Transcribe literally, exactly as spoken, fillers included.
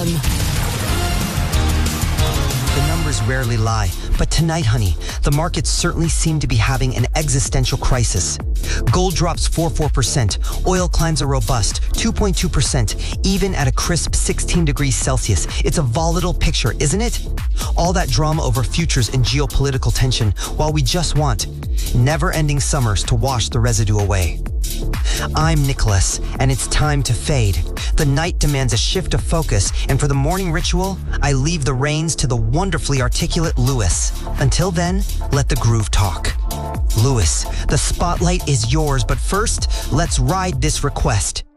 one. The numbers rarely lie, but tonight, honey, the markets certainly seem to be having an existential crisis. Gold drops four point four percent, oil climbs a robust two point two percent, even at a crisp sixteen degrees Celsius. It's a volatile picture, isn't it? All that drama over futures and geopolitical tension, while we just want never-ending summers to wash the residue away. I'm Nicholas, and it's time to fade. The night demands a shift of focus, and for the morning ritual, I leave the reins to the wonderfully articulate Lewis. Until then, let the groove talk. Lewis, the spotlight is yours, but first, let's ride this request.